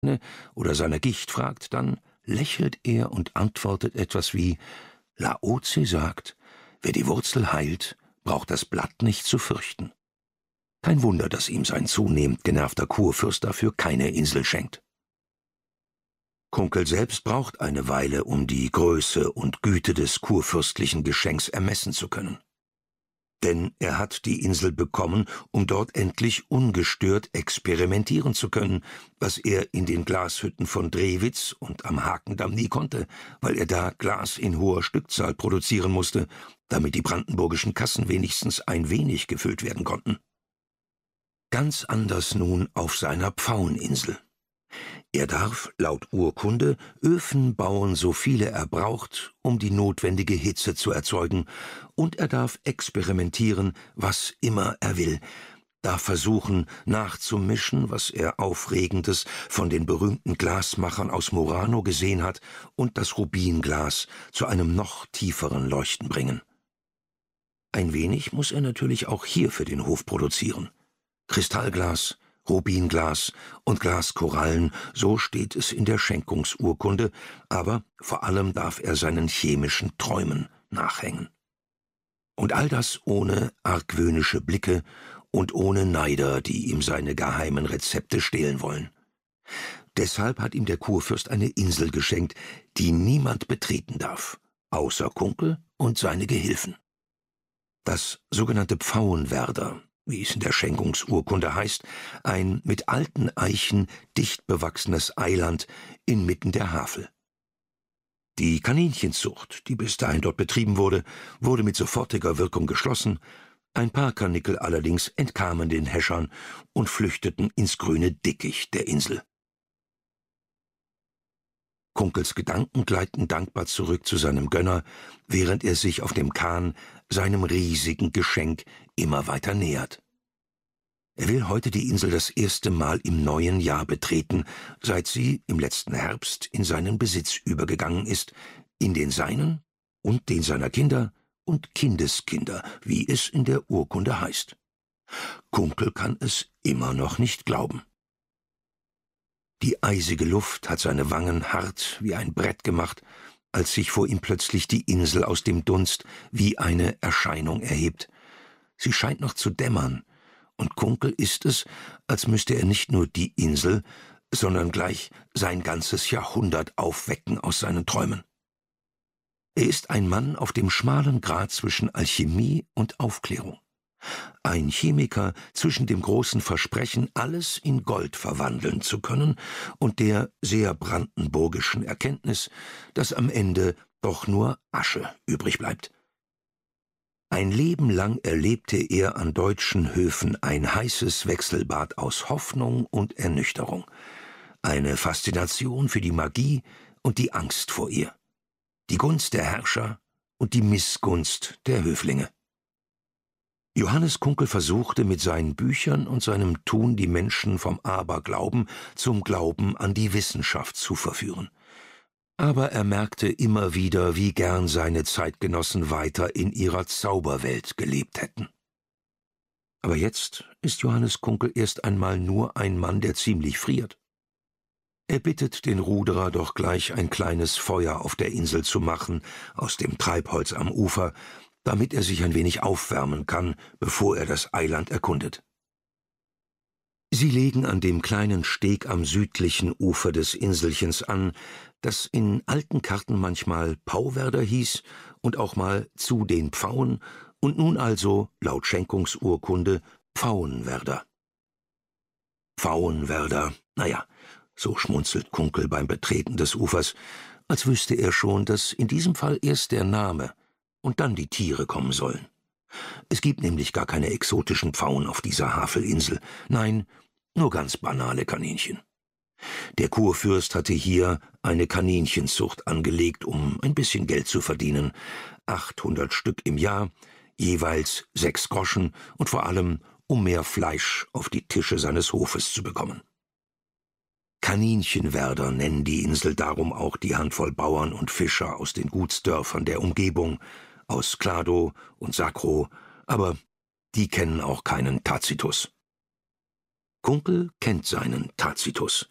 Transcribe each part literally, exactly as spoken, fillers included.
oder seiner Gicht fragt, dann lächelt er und antwortet etwas wie: Laozi sagt, wer die Wurzel heilt, braucht das Blatt nicht zu fürchten. Kein Wunder, dass ihm sein zunehmend genervter Kurfürst dafür keine Insel schenkt. Kunkel selbst braucht eine Weile, um die Größe und Güte des kurfürstlichen Geschenks ermessen zu können. Denn er hat die Insel bekommen, um dort endlich ungestört experimentieren zu können, was er in den Glashütten von Drewitz und am Hakendamm nie konnte, weil er da Glas in hoher Stückzahl produzieren musste, damit die brandenburgischen Kassen wenigstens ein wenig gefüllt werden konnten. Ganz anders nun auf seiner Pfaueninsel. Er darf, laut Urkunde, Öfen bauen, so viele er braucht, um die notwendige Hitze zu erzeugen, und er darf experimentieren, was immer er will, darf versuchen, nachzumischen, was er Aufregendes von den berühmten Glasmachern aus Murano gesehen hat, und das Rubinglas zu einem noch tieferen Leuchten bringen. Ein wenig muss er natürlich auch hier für den Hof produzieren. Kristallglas, Rubinglas und Glaskorallen, so steht es in der Schenkungsurkunde, aber vor allem darf er seinen chemischen Träumen nachhängen. Und all das ohne argwöhnische Blicke und ohne Neider, die ihm seine geheimen Rezepte stehlen wollen. Deshalb hat ihm der Kurfürst eine Insel geschenkt, die niemand betreten darf, außer Kunkel und seine Gehilfen. Das sogenannte Pfauenwerder, wie es in der Schenkungsurkunde heißt, ein mit alten Eichen dicht bewachsenes Eiland inmitten der Havel. Die Kaninchenzucht, die bis dahin dort betrieben wurde, wurde mit sofortiger Wirkung geschlossen, ein paar Karnickel allerdings entkamen den Häschern und flüchteten ins grüne Dickicht der Insel. Kunkels Gedanken gleiten dankbar zurück zu seinem Gönner, während er sich auf dem Kahn seinem riesigen Geschenk immer weiter nähert. Er will heute die Insel das erste Mal im neuen Jahr betreten, seit sie im letzten Herbst in seinen Besitz übergegangen ist, in den seinen und den seiner Kinder und Kindeskinder, wie es in der Urkunde heißt. Kunkel kann es immer noch nicht glauben. Die eisige Luft hat seine Wangen hart wie ein Brett gemacht, als sich vor ihm plötzlich die Insel aus dem Dunst wie eine Erscheinung erhebt. Sie scheint noch zu dämmern, und Kunkel ist es, als müsste er nicht nur die Insel, sondern gleich sein ganzes Jahrhundert aufwecken aus seinen Träumen. Er ist ein Mann auf dem schmalen Grat zwischen Alchemie und Aufklärung. Ein Chemiker zwischen dem großen Versprechen, alles in Gold verwandeln zu können, und der sehr brandenburgischen Erkenntnis, dass am Ende doch nur Asche übrig bleibt. Ein Leben lang erlebte er an deutschen Höfen ein heißes Wechselbad aus Hoffnung und Ernüchterung, eine Faszination für die Magie und die Angst vor ihr, die Gunst der Herrscher und die Missgunst der Höflinge. Johannes Kunkel versuchte mit seinen Büchern und seinem Tun die Menschen vom Aberglauben zum Glauben an die Wissenschaft zu verführen. Aber er merkte immer wieder, wie gern seine Zeitgenossen weiter in ihrer Zauberwelt gelebt hätten. Aber jetzt ist Johannes Kunkel erst einmal nur ein Mann, der ziemlich friert. Er bittet den Ruderer doch gleich ein kleines Feuer auf der Insel zu machen, aus dem Treibholz am Ufer, damit er sich ein wenig aufwärmen kann, bevor er das Eiland erkundet. Sie legen an dem kleinen Steg am südlichen Ufer des Inselchens an, das in alten Karten manchmal Pauwerder hieß und auch mal zu den Pfauen und nun also, laut Schenkungsurkunde, Pfauenwerder. Pfauenwerder, naja, so schmunzelt Kunkel beim Betreten des Ufers, als wüsste er schon, dass in diesem Fall erst der Name und dann die Tiere kommen sollen. Es gibt nämlich gar keine exotischen Pfauen auf dieser Havelinsel, nein, nur ganz banale Kaninchen. Der Kurfürst hatte hier eine Kaninchenzucht angelegt, um ein bisschen Geld zu verdienen, achthundert Stück im Jahr, jeweils sechs Groschen und vor allem, um mehr Fleisch auf die Tische seines Hofes zu bekommen. Kaninchenwerder nennen die Insel darum auch die Handvoll Bauern und Fischer aus den Gutsdörfern der Umgebung, aus Kladow und Sacrow, aber die kennen auch keinen Tacitus. Kunkel kennt seinen Tacitus,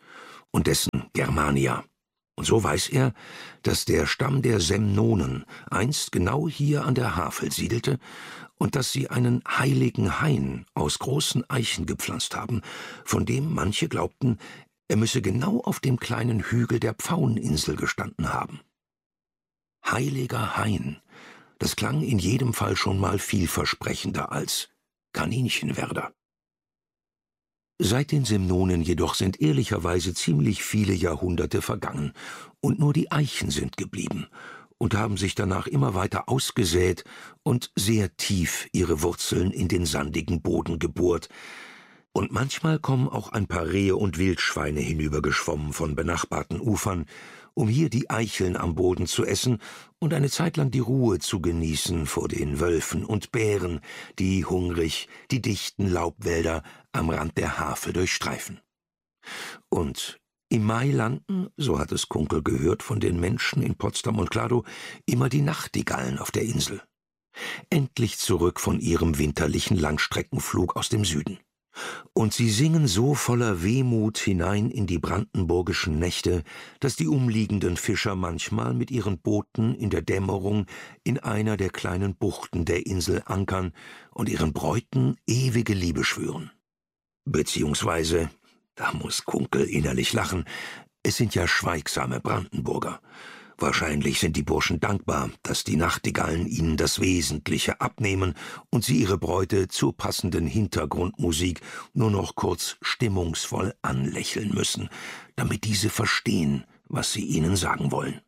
und dessen Germania. Und so weiß er, dass der Stamm der Semnonen einst genau hier an der Havel siedelte und dass sie einen heiligen Hain aus großen Eichen gepflanzt haben, von dem manche glaubten, er müsse genau auf dem kleinen Hügel der Pfaueninsel gestanden haben. Heiliger Hain, das klang in jedem Fall schon mal vielversprechender als Kaninchenwerder. Seit den Semnonen jedoch sind ehrlicherweise ziemlich viele Jahrhunderte vergangen, und nur die Eichen sind geblieben und haben sich danach immer weiter ausgesät und sehr tief ihre Wurzeln in den sandigen Boden gebohrt, und manchmal kommen auch ein paar Rehe und Wildschweine hinübergeschwommen von benachbarten Ufern, um hier die Eicheln am Boden zu essen und eine Zeit lang die Ruhe zu genießen vor den Wölfen und Bären, die hungrig die dichten Laubwälder am Rand der Havel durchstreifen. Und im Mai landen, so hat es Kunkel gehört von den Menschen in Potsdam und Kladow, immer die Nachtigallen auf der Insel. Endlich zurück von ihrem winterlichen Langstreckenflug aus dem Süden. Und sie singen so voller Wehmut hinein in die brandenburgischen Nächte, dass die umliegenden Fischer manchmal mit ihren Booten in der Dämmerung in einer der kleinen Buchten der Insel ankern und ihren Bräuten ewige Liebe schwören. Beziehungsweise, da muss Kunkel innerlich lachen, es sind ja schweigsame Brandenburger. Wahrscheinlich sind die Burschen dankbar, dass die Nachtigallen ihnen das Wesentliche abnehmen und sie ihre Bräute zur passenden Hintergrundmusik nur noch kurz stimmungsvoll anlächeln müssen, damit diese verstehen, was sie ihnen sagen wollen.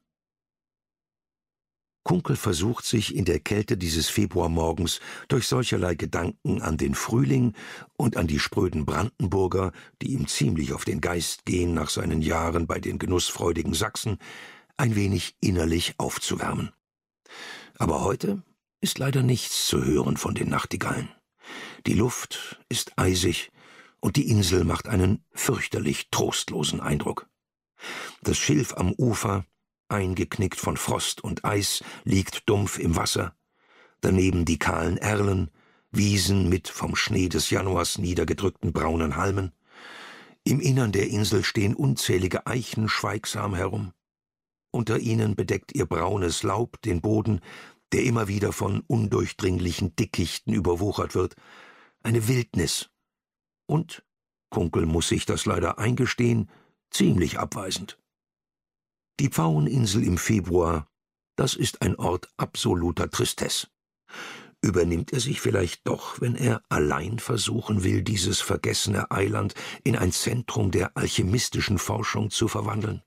Kunkel versucht sich in der Kälte dieses Februarmorgens durch solcherlei Gedanken an den Frühling und an die spröden Brandenburger, die ihm ziemlich auf den Geist gehen nach seinen Jahren bei den genussfreudigen Sachsen, ein wenig innerlich aufzuwärmen. Aber heute ist leider nichts zu hören von den Nachtigallen. Die Luft ist eisig und die Insel macht einen fürchterlich trostlosen Eindruck. Das Schilf am Ufer, eingeknickt von Frost und Eis, liegt dumpf im Wasser. Daneben die kahlen Erlen, Wiesen mit vom Schnee des Januars niedergedrückten braunen Halmen. Im Innern der Insel stehen unzählige Eichen schweigsam herum. Unter ihnen bedeckt ihr braunes Laub den Boden, der immer wieder von undurchdringlichen Dickichten überwuchert wird. Eine Wildnis. Und, Kunkel muss sich das leider eingestehen, ziemlich abweisend. Die Pfaueninsel im Februar, das ist ein Ort absoluter Tristesse. Übernimmt er sich vielleicht doch, wenn er allein versuchen will, dieses vergessene Eiland in ein Zentrum der alchemistischen Forschung zu verwandeln?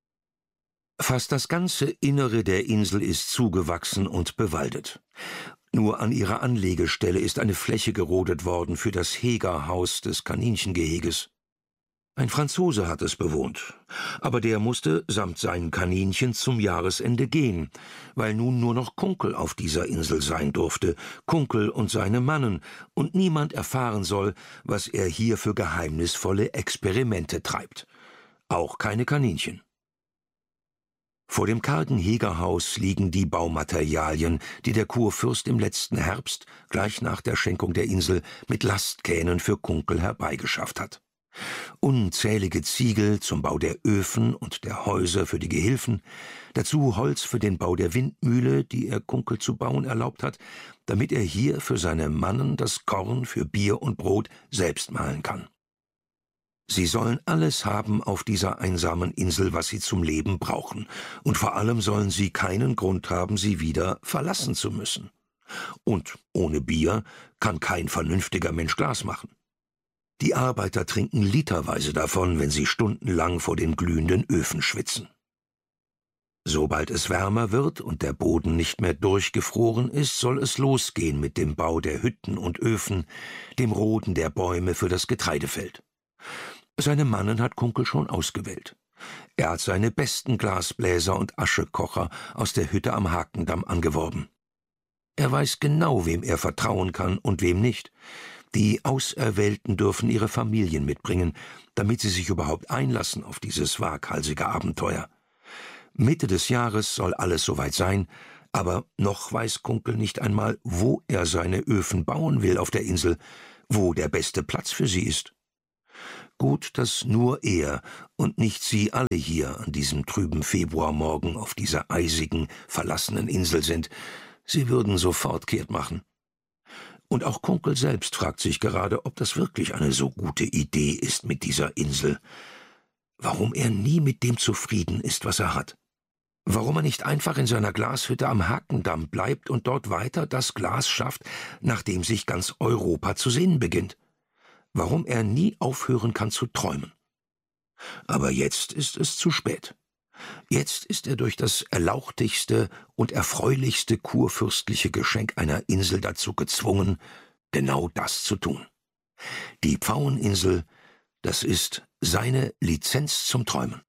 Fast das ganze Innere der Insel ist zugewachsen und bewaldet. Nur an ihrer Anlegestelle ist eine Fläche gerodet worden für das Hegerhaus des Kaninchengeheges. Ein Franzose hat es bewohnt, aber der musste samt seinen Kaninchen zum Jahresende gehen, weil nun nur noch Kunkel auf dieser Insel sein durfte, Kunkel und seine Mannen, und niemand erfahren soll, was er hier für geheimnisvolle Experimente treibt. Auch keine Kaninchen. Vor dem kargen Hegerhaus liegen die Baumaterialien, die der Kurfürst im letzten Herbst, gleich nach der Schenkung der Insel, mit Lastkähnen für Kunkel herbeigeschafft hat. Unzählige Ziegel zum Bau der Öfen und der Häuser für die Gehilfen, dazu Holz für den Bau der Windmühle, die er Kunkel zu bauen erlaubt hat, damit er hier für seine Mannen das Korn für Bier und Brot selbst mahlen kann. Sie sollen alles haben auf dieser einsamen Insel, was sie zum Leben brauchen, und vor allem sollen sie keinen Grund haben, sie wieder verlassen zu müssen. Und ohne Bier kann kein vernünftiger Mensch Glas machen. Die Arbeiter trinken literweise davon, wenn sie stundenlang vor den glühenden Öfen schwitzen. Sobald es wärmer wird und der Boden nicht mehr durchgefroren ist, soll es losgehen mit dem Bau der Hütten und Öfen, dem Roden der Bäume für das Getreidefeld. Seine Mannen hat Kunkel schon ausgewählt. Er hat seine besten Glasbläser und Aschekocher aus der Hütte am Hakendamm angeworben. Er weiß genau, wem er vertrauen kann und wem nicht. Die Auserwählten dürfen ihre Familien mitbringen, damit sie sich überhaupt einlassen auf dieses waghalsige Abenteuer. Mitte des Jahres soll alles soweit sein, aber noch weiß Kunkel nicht einmal, wo er seine Öfen bauen will auf der Insel, wo der beste Platz für sie ist. Gut, dass nur er und nicht Sie alle hier an diesem trüben Februarmorgen auf dieser eisigen, verlassenen Insel sind. Sie würden sofort kehrt machen. Und auch Kunkel selbst fragt sich gerade, ob das wirklich eine so gute Idee ist mit dieser Insel. Warum er nie mit dem zufrieden ist, was er hat. Warum er nicht einfach in seiner Glashütte am Hakendamm bleibt und dort weiter das Glas schafft, nach dem sich ganz Europa zu sehnen beginnt. Warum er nie aufhören kann zu träumen. Aber jetzt ist es zu spät. Jetzt ist er durch das erlauchtigste und erfreulichste kurfürstliche Geschenk einer Insel dazu gezwungen, genau das zu tun. Die Pfaueninsel, das ist seine Lizenz zum Träumen.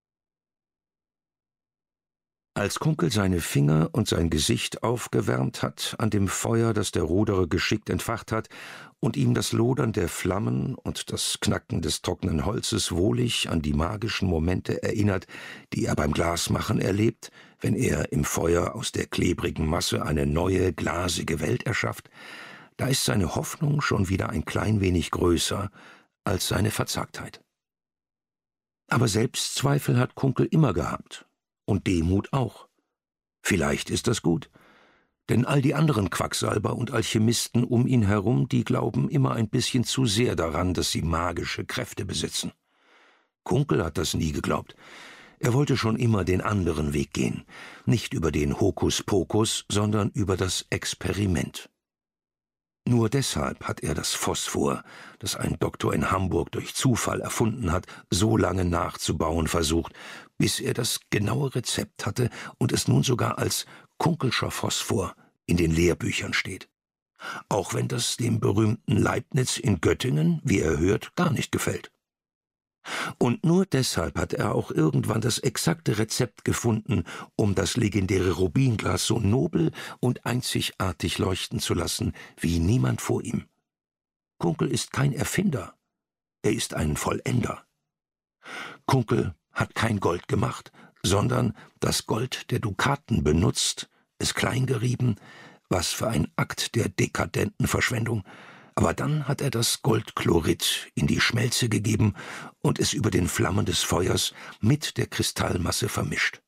Als Kunkel seine Finger und sein Gesicht aufgewärmt hat an dem Feuer, das der Ruderer geschickt entfacht hat, und ihm das Lodern der Flammen und das Knacken des trockenen Holzes wohlig an die magischen Momente erinnert, die er beim Glasmachen erlebt, wenn er im Feuer aus der klebrigen Masse eine neue, glasige Welt erschafft, da ist seine Hoffnung schon wieder ein klein wenig größer als seine Verzagtheit. Aber Selbstzweifel hat Kunkel immer gehabt. Und Demut auch. Vielleicht ist das gut, denn all die anderen Quacksalber und Alchemisten um ihn herum, die glauben immer ein bisschen zu sehr daran, dass sie magische Kräfte besitzen. Kunkel hat das nie geglaubt. Er wollte schon immer den anderen Weg gehen, nicht über den Hokuspokus, sondern über das Experiment. Nur deshalb hat er das Phosphor, das ein Doktor in Hamburg durch Zufall erfunden hat, so lange nachzubauen versucht, bis er das genaue Rezept hatte und es nun sogar als Kunkelscher Phosphor in den Lehrbüchern steht. Auch wenn das dem berühmten Leibniz in Göttingen, wie er hört, gar nicht gefällt. Und nur deshalb hat er auch irgendwann das exakte Rezept gefunden, um das legendäre Rubinglas so nobel und einzigartig leuchten zu lassen, wie niemand vor ihm. Kunkel ist kein Erfinder, er ist ein Vollender. Kunkel hat kein Gold gemacht, sondern das Gold der Dukaten benutzt, es kleingerieben, was für ein Akt der dekadenten Verschwendung. Aber dann hat er das Goldchlorid in die Schmelze gegeben und es über den Flammen des Feuers mit der Kristallmasse vermischt.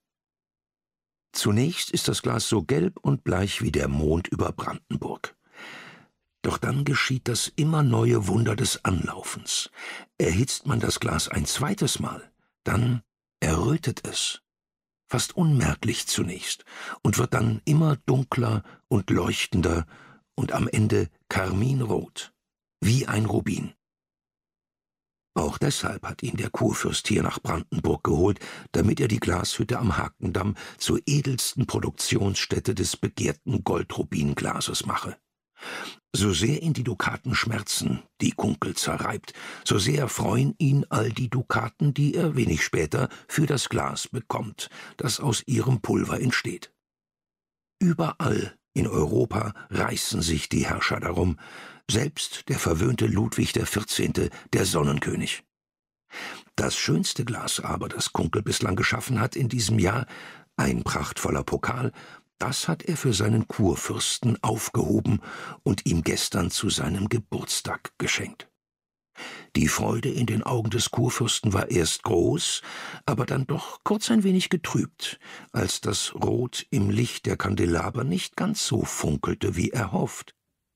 Zunächst ist das Glas so gelb und bleich wie der Mond über Brandenburg. Doch dann geschieht das immer neue Wunder des Anlaufens. Erhitzt man das Glas ein zweites Mal, dann errötet es, fast unmerklich zunächst, und wird dann immer dunkler und leuchtender und am Ende karminrot, wie ein Rubin. Auch deshalb hat ihn der Kurfürst hier nach Brandenburg geholt, damit er die Glashütte am Hakendamm zur edelsten Produktionsstätte des begehrten Goldrubinglases mache. So sehr ihn die Dukaten schmerzen, die Kunkel zerreibt, so sehr freuen ihn all die Dukaten, die er wenig später für das Glas bekommt, das aus ihrem Pulver entsteht. Überall in Europa reißen sich die Herrscher darum, selbst der verwöhnte Ludwig der Vierzehnte, der Sonnenkönig. Das schönste Glas aber, das Kunkel bislang geschaffen hat in diesem Jahr, ein prachtvoller Pokal, das hat er für seinen Kurfürsten aufgehoben und ihm gestern zu seinem Geburtstag geschenkt. Die Freude in den Augen des Kurfürsten war erst groß, aber dann doch kurz ein wenig getrübt, als das Rot im Licht der Kandelaber nicht ganz so funkelte, wie erhofft.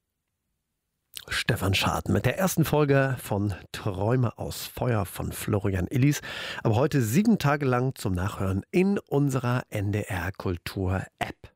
Stefan Schad mit der ersten Folge von Träume aus Feuer von Florian Illies. Aber heute sieben Tage lang zum Nachhören in unserer N D R Kultur App.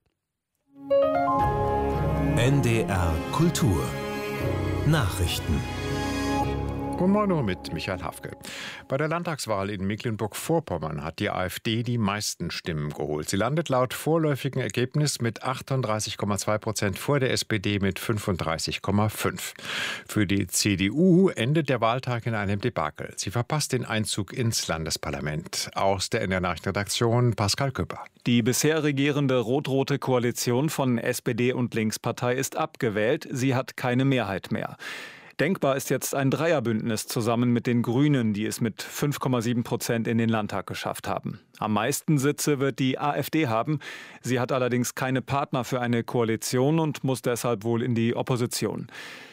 N D R Kultur Nachrichten. Guten Morgen mit Michael Hafke. Bei der Landtagswahl in Mecklenburg-Vorpommern hat die AfD die meisten Stimmen geholt. Sie landet laut vorläufigen Ergebnis mit achtunddreißig Komma zwei Prozent vor der S P D mit fünfunddreißig Komma fünf. Für die C D U endet der Wahltag in einem Debakel. Sie verpasst den Einzug ins Landesparlament. Aus der N D R-Nachrichtenredaktion Pascal Köpper. Die bisher regierende rot-rote Koalition von S P D und Linkspartei ist abgewählt. Sie hat keine Mehrheit mehr. Denkbar ist jetzt ein Dreierbündnis zusammen mit den Grünen, die es mit fünf Komma sieben Prozent in den Landtag geschafft haben. Am meisten Sitze wird die AfD haben. Sie hat allerdings keine Partner für eine Koalition und muss deshalb wohl in die Opposition.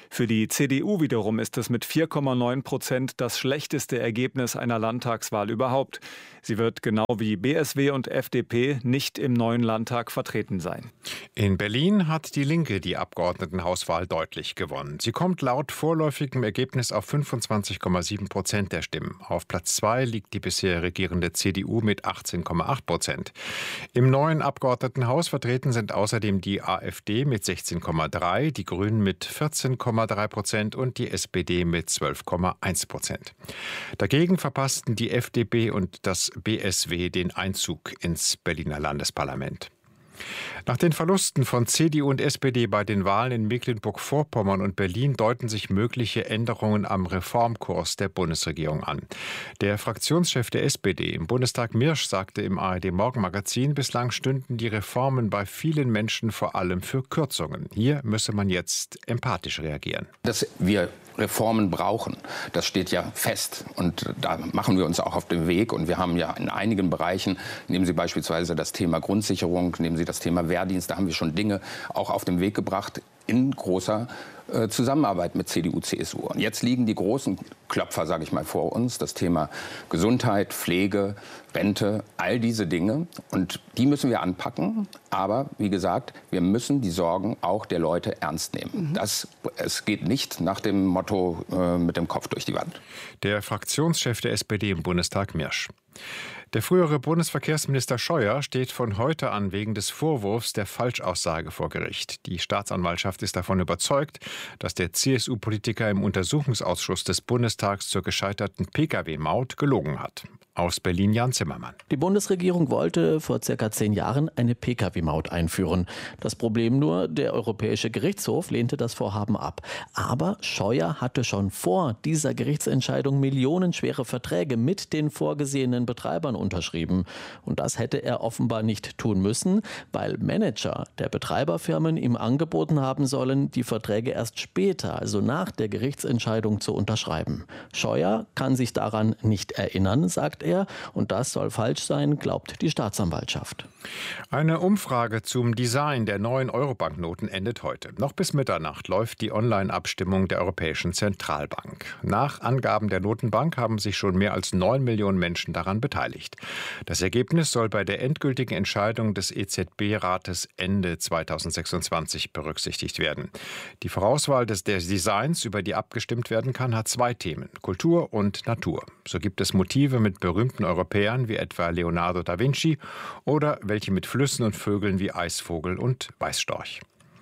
Für die C D U wiederum ist es mit vier Komma neun Prozent das schlechteste Ergebnis einer Landtagswahl überhaupt. Sie wird genau wie B S W und F D P nicht im neuen Landtag vertreten sein. In Berlin hat die Linke die Abgeordnetenhauswahl deutlich gewonnen. Sie kommt laut vorläufigem Ergebnis auf fünfundzwanzig Komma sieben Prozent der Stimmen. Auf Platz zwei liegt die bisher regierende C D U mit achtzehn Komma acht Prozent. Im neuen Abgeordnetenhaus vertreten sind außerdem die AfD mit sechzehn Komma drei, die Grünen mit vierzehn Komma drei Prozent und die S P D mit zwölf Komma eins Prozent. Dagegen verpassten die F D P und das B S W den Einzug ins Berliner Landesparlament. Nach den Verlusten von C D U und S P D bei den Wahlen in Mecklenburg-Vorpommern und Berlin deuten sich mögliche Änderungen am Reformkurs der Bundesregierung an. Der Fraktionschef der S P D im Bundestag, Mirsch, sagte im A R D-Morgenmagazin, bislang stünden die Reformen bei vielen Menschen vor allem für Kürzungen. Hier müsse man jetzt empathisch reagieren. Dass wir Reformen brauchen, das steht ja fest. Und da machen wir uns auch auf den Weg. Und wir haben ja in einigen Bereichen, nehmen Sie beispielsweise das Thema Grundsicherung, nehmen Sie das Thema Wehrdienst, da haben wir schon Dinge auch auf den Weg gebracht in großer äh, Zusammenarbeit mit C D U, C S U. Und jetzt liegen die großen Klopfer, sage ich mal, vor uns. Das Thema Gesundheit, Pflege, Rente, all diese Dinge. Und die müssen wir anpacken. Aber wie gesagt, wir müssen die Sorgen auch der Leute ernst nehmen. Mhm. Das, es geht nicht nach dem Motto äh, mit dem Kopf durch die Wand. Der Fraktionschef der S P D im Bundestag, Mirsch. Der frühere Bundesverkehrsminister Scheuer steht von heute an wegen des Vorwurfs der Falschaussage vor Gericht. Die Staatsanwaltschaft ist davon überzeugt, dass der C S U-Politiker im Untersuchungsausschuss des Bundestags zur gescheiterten Pkw-Maut gelogen hat. Aus Berlin Jan Zimmermann. Die Bundesregierung wollte vor circa zehn Jahren eine Pkw-Maut einführen. Das Problem nur, der Europäische Gerichtshof lehnte das Vorhaben ab. Aber Scheuer hatte schon vor dieser Gerichtsentscheidung millionenschwere Verträge mit den vorgesehenen Betreibern unterschrieben. Und das hätte er offenbar nicht tun müssen, weil Manager der Betreiberfirmen ihm angeboten haben sollen, die Verträge erst später, also nach der Gerichtsentscheidung, zu unterschreiben. Scheuer kann sich daran nicht erinnern, sagt er. Er, und das soll falsch sein, glaubt die Staatsanwaltschaft. Eine Umfrage zum Design der neuen Eurobanknoten endet heute. Noch bis Mitternacht läuft die Online-Abstimmung der Europäischen Zentralbank. Nach Angaben der Notenbank haben sich schon mehr als neun Millionen Menschen daran beteiligt. Das Ergebnis soll bei der endgültigen Entscheidung des E Z B-Rates Ende zweitausendsechsundzwanzig berücksichtigt werden. Die Vorauswahl des, des Designs, über die abgestimmt werden kann, hat zwei Themen: Kultur und Natur. So gibt es Motive mit berühmten Europäern wie etwa Leonardo da Vinci oder welche mit Flüssen und Vögeln wie Eisvogel und Weißstorch.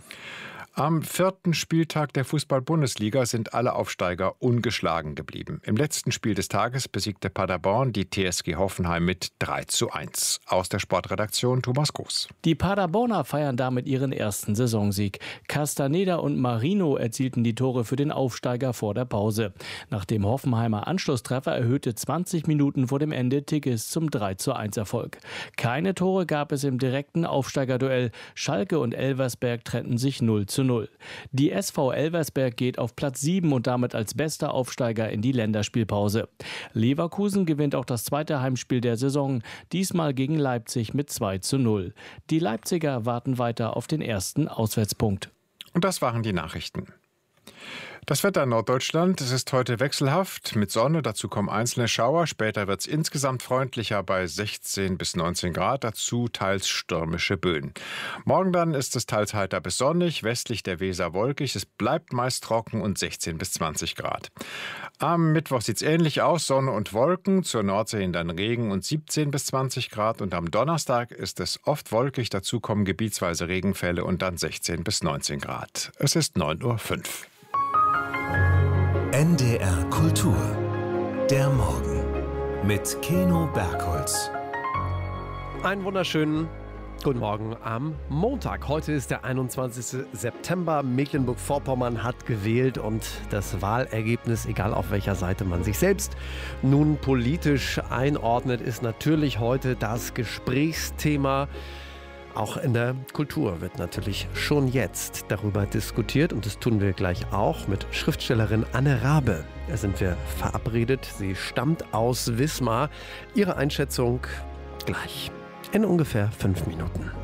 Am vierten Spieltag der Fußball-Bundesliga sind alle Aufsteiger ungeschlagen geblieben. Im letzten Spiel des Tages besiegte Paderborn die T S G Hoffenheim mit drei zu eins. Aus der Sportredaktion Thomas Groß. Die Paderborner feiern damit ihren ersten Saisonsieg. Castaneda und Marino erzielten die Tore für den Aufsteiger vor der Pause. Nach dem Hoffenheimer Anschlusstreffer erhöhte zwanzig Minuten vor dem Ende Tigges zum drei zu eins Erfolg. Keine Tore gab es im direkten Aufsteigerduell. Schalke und Elversberg trennten sich null zu null. Die S V Elversberg geht auf Platz sieben und damit als bester Aufsteiger in die Länderspielpause. Leverkusen gewinnt auch das zweite Heimspiel der Saison, diesmal gegen Leipzig mit zwei zu null. Die Leipziger warten weiter auf den ersten Auswärtspunkt. Und das waren die Nachrichten. Das Wetter in Norddeutschland, es ist heute wechselhaft mit Sonne, dazu kommen einzelne Schauer. Später wird es insgesamt freundlicher bei sechzehn bis neunzehn Grad, dazu teils stürmische Böen. Morgen dann ist es teils heiter bis sonnig, westlich der Weser wolkig. Es bleibt meist trocken und sechzehn bis zwanzig Grad. Am Mittwoch sieht es ähnlich aus, Sonne und Wolken, zur Nordsee hin dann Regen und siebzehn bis zwanzig Grad. Und am Donnerstag ist es oft wolkig, dazu kommen gebietsweise Regenfälle und dann sechzehn bis neunzehn Grad. Es ist neun Uhr fünf. N D R Kultur. Der Morgen. Mit Keno Bergholz. Einen wunderschönen guten Morgen am Montag. Heute ist der einundzwanzigste September. Mecklenburg-Vorpommern hat gewählt und das Wahlergebnis, egal auf welcher Seite man sich selbst nun politisch einordnet, ist natürlich heute das Gesprächsthema. Auch in der Kultur wird natürlich schon jetzt darüber diskutiert und das tun wir gleich auch mit Schriftstellerin Anne Rabe. Da sind wir verabredet. Sie stammt aus Wismar. Ihre Einschätzung gleich in ungefähr fünf Minuten.